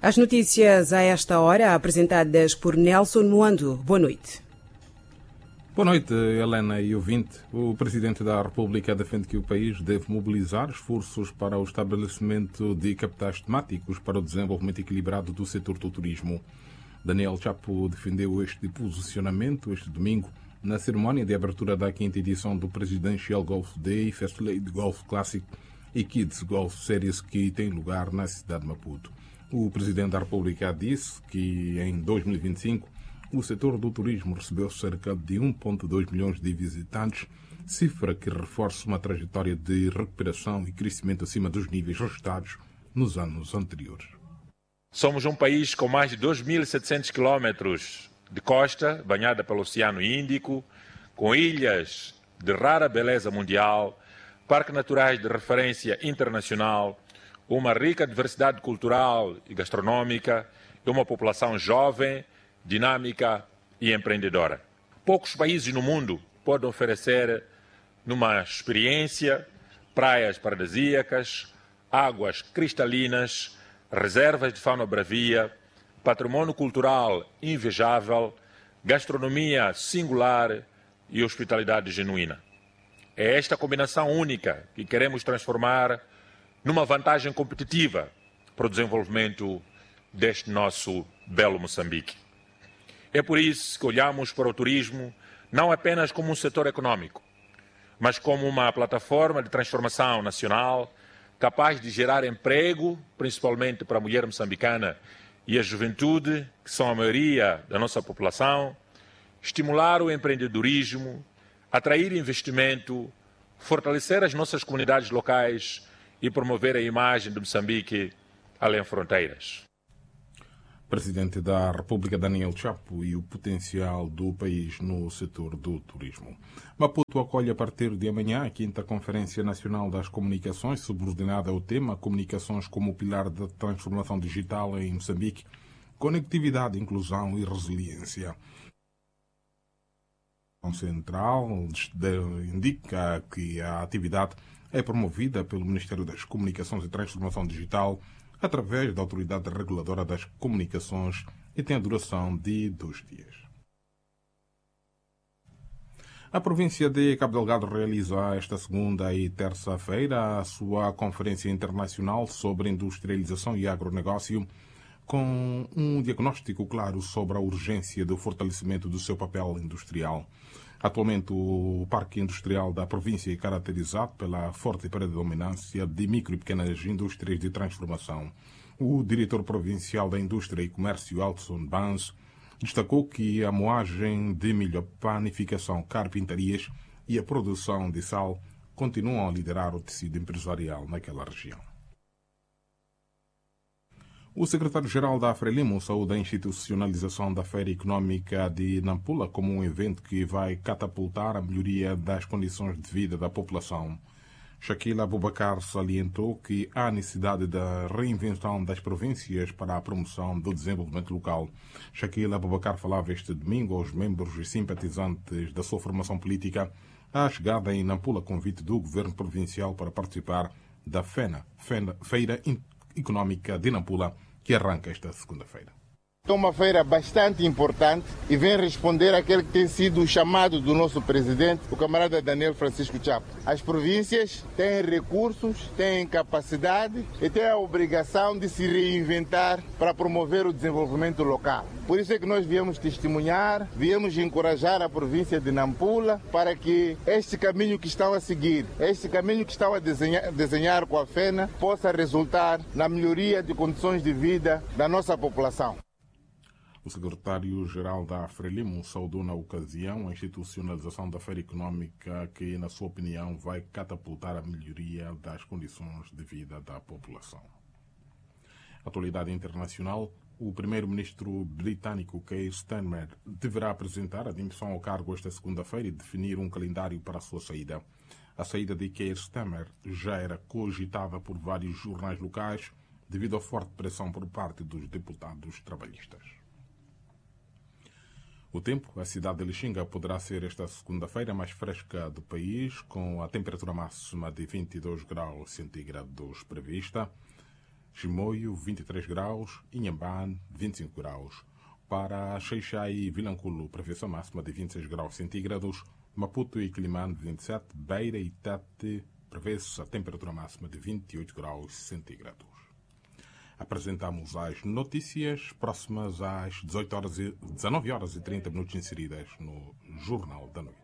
As notícias a esta hora, apresentadas por Nelson Moando. Boa noite. Boa noite, Helena e ouvinte. O Presidente da República defende que o país deve mobilizar esforços para o estabelecimento de capitais temáticos para o desenvolvimento equilibrado do setor do turismo. Daniel Chapo defendeu este posicionamento este domingo na cerimónia de abertura da 5ª edição do Presidential Golf Day, First Lady Golf Classic e Kids Golf Series, que tem lugar na cidade de Maputo. O Presidente da República disse que em 2025 o setor do turismo recebeu cerca de 1,2 milhões de visitantes, cifra que reforça uma trajetória de recuperação e crescimento acima dos níveis registrados nos anos anteriores. Somos um país com mais de 2.700 quilómetros de costa, banhada pelo Oceano Índico, com ilhas de rara beleza mundial, parques naturais de referência internacional, uma rica diversidade cultural e gastronômica e uma população jovem, dinâmica e empreendedora. Poucos países no mundo podem oferecer numa experiência praias paradisíacas, águas cristalinas, reservas de fauna bravia, patrimônio cultural invejável, gastronomia singular e hospitalidade genuína. É esta combinação única que queremos transformar numa vantagem competitiva para o desenvolvimento deste nosso belo Moçambique. É por isso que olhamos para o turismo não apenas como um setor econômico, mas como uma plataforma de transformação nacional capaz de gerar emprego, principalmente para a mulher moçambicana e a juventude, que são a maioria da nossa população, estimular o empreendedorismo, atrair investimento, fortalecer as nossas comunidades locais e promover a imagem de Moçambique além fronteiras. Presidente da República Daniel Chapo e o potencial do país no setor do turismo. Maputo acolhe a partir de amanhã a 5ª Conferência Nacional das Comunicações, subordinada ao tema Comunicações como pilar da transformação digital em Moçambique, conectividade, inclusão e resiliência. A Central indica que a atividade é promovida pelo Ministério das Comunicações e Transformação Digital através da Autoridade Reguladora das Comunicações e tem a duração de 2 dias. A província de Cabo Delgado realiza esta segunda e terça-feira a sua Conferência Internacional sobre Industrialização e Agronegócio, com um diagnóstico claro sobre a urgência do fortalecimento do seu papel industrial. Atualmente, o Parque Industrial da província é caracterizado pela forte predominância de micro e pequenas indústrias de transformação. O diretor provincial da Indústria e Comércio, Alton Bans, destacou que a moagem de milho, a panificação, carpintarias e a produção de sal continuam a liderar o tecido empresarial naquela região. O secretário-geral da Frelimo saúda a institucionalização da Feira Económica de Nampula como um evento que vai catapultar a melhoria das condições de vida da população. Shaquila Abubakar salientou que há necessidade da reinvenção das províncias para a promoção do desenvolvimento local. Shaquila Abubakar falava este domingo aos membros e simpatizantes da sua formação política à chegada em Nampula convite do governo provincial para participar da Feira Económica de Nampula, que arranca esta segunda-feira. É uma feira bastante importante e vem responder àquele que tem sido o chamado do nosso presidente, o camarada Daniel Francisco Chapo. As províncias têm recursos, têm capacidade e têm a obrigação de se reinventar para promover o desenvolvimento local. Por isso é que nós viemos testemunhar, viemos encorajar a província de Nampula para que este caminho que estão a seguir, este caminho que estão a desenhar com a FENA, possa resultar na melhoria de condições de vida da nossa população. O secretário-geral da Frelimo saudou na ocasião a institucionalização da Feira Económica que, na sua opinião, vai catapultar a melhoria das condições de vida da população. Atualidade internacional, o primeiro-ministro britânico Keir Starmer deverá apresentar a demissão ao cargo esta segunda-feira e definir um calendário para a sua saída. A saída de Keir Starmer já era cogitada por vários jornais locais devido à forte pressão por parte dos deputados trabalhistas. O tempo, a cidade de Lixinga poderá ser esta segunda-feira mais fresca do país, com a temperatura máxima de 22 graus centígrados prevista. Chimoio, 23 graus. Inhambane, 25 graus. Para Xai-Xai e Vilanculo, prevê-se a máxima de 26 graus centígrados. Maputo e Quelimane, 27. Beira e Tete, prevê-se a temperatura máxima de 28 graus centígrados. Apresentamos as notícias próximas às 19 horas e 30 minutos inseridas no Jornal da Noite.